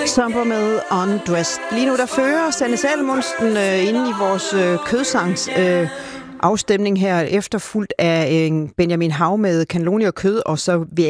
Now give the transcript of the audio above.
Sommer med Undressed. Lige nu der fører Sanne Salomonsen inde i vores kødsangs afstemning her, efterfulgt af Benjamin Hav med Cannelloni og kød, og så vil